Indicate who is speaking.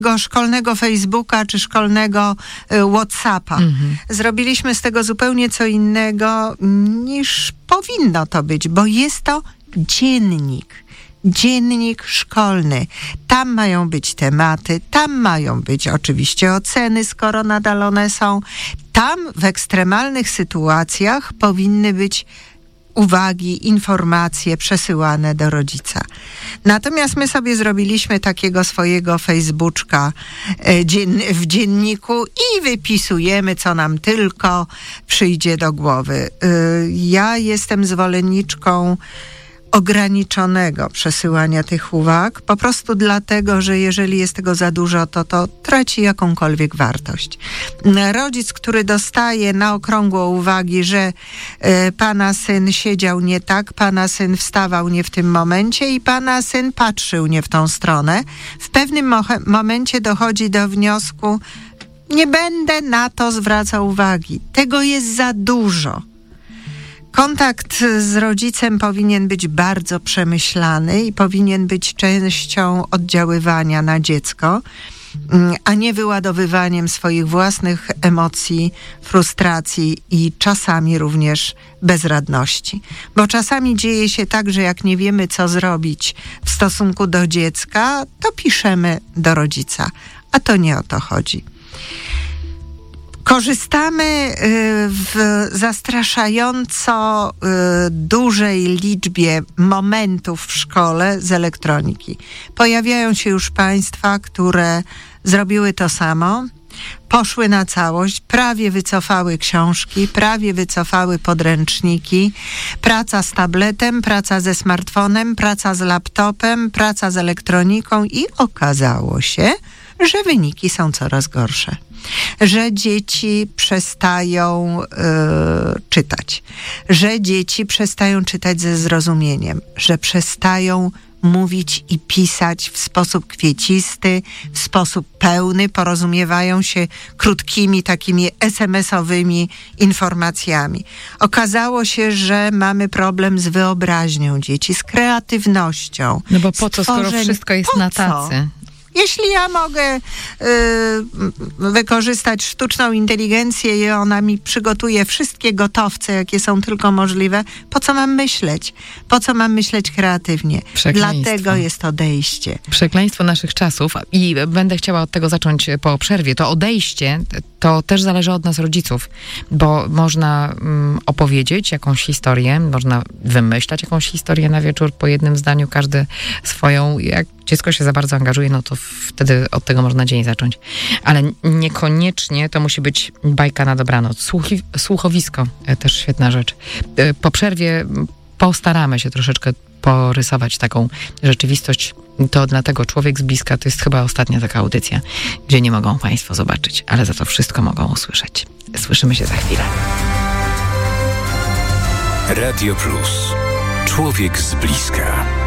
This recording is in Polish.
Speaker 1: szkolnego Facebooka czy szkolnego WhatsAppa. Zrobiliśmy z tego zupełnie co innego niż powinno to być, bo jest to dziennik szkolny. Tam mają być tematy, tam mają być oczywiście oceny, skoro nadal one są. Tam w ekstremalnych sytuacjach powinny być uwagi, informacje przesyłane do rodzica. Natomiast my sobie zrobiliśmy takiego swojego Facebooka w dzienniku i wypisujemy, co nam tylko przyjdzie do głowy. Ja jestem zwolenniczką ograniczonego przesyłania tych uwag, po prostu dlatego, że jeżeli jest tego za dużo, to traci jakąkolwiek wartość. Rodzic, który dostaje na okrągło uwagi, że pana syn siedział nie tak, pana syn wstawał nie w tym momencie i pana syn patrzył nie w tą stronę, w pewnym momencie dochodzi do wniosku, nie będę na to zwracał uwagi. Tego jest za dużo. Kontakt z rodzicem powinien być bardzo przemyślany i powinien być częścią oddziaływania na dziecko, a nie wyładowywaniem swoich własnych emocji, frustracji i czasami również bezradności. Bo czasami dzieje się tak, że jak nie wiemy, co zrobić w stosunku do dziecka, to piszemy do rodzica, a to nie o to chodzi. Korzystamy w zastraszająco dużej liczbie momentów w szkole z elektroniki. Pojawiają się już państwa, które zrobiły to samo, poszły na całość, prawie wycofały książki, prawie wycofały podręczniki, praca z tabletem, praca ze smartfonem, praca z laptopem, praca z elektroniką i okazało się, że wyniki są coraz gorsze. Że dzieci przestają czytać, że dzieci przestają czytać ze zrozumieniem, że przestają mówić i pisać w sposób kwiecisty, w sposób pełny, porozumiewają się krótkimi, takimi SMS-owymi informacjami. Okazało się, że mamy problem z wyobraźnią dzieci, z kreatywnością.
Speaker 2: No bo po co, skoro wszystko jest na tacy?
Speaker 1: Jeśli ja mogę wykorzystać sztuczną inteligencję i ona mi przygotuje wszystkie gotowce, jakie są tylko możliwe, po co mam myśleć? Po co mam myśleć kreatywnie? Dlatego jest odejście.
Speaker 2: Przekleństwo naszych czasów i będę chciała od tego zacząć po przerwie. To odejście to też zależy od nas, rodziców, bo można opowiedzieć jakąś historię, można wymyślać jakąś historię na wieczór po jednym zdaniu, każdy swoją. Jak dziecko się za bardzo angażuje, no to wtedy od tego można dzień zacząć. Ale niekoniecznie to musi być bajka na dobranoc. Słuchowisko, też świetna rzecz. Po przerwie postaramy się troszeczkę porysować taką rzeczywistość. To dlatego Człowiek z bliska to jest chyba ostatnia taka audycja, gdzie nie mogą państwo zobaczyć, ale za to wszystko mogą usłyszeć. Słyszymy się za chwilę.
Speaker 3: Radio Plus. Człowiek z bliska.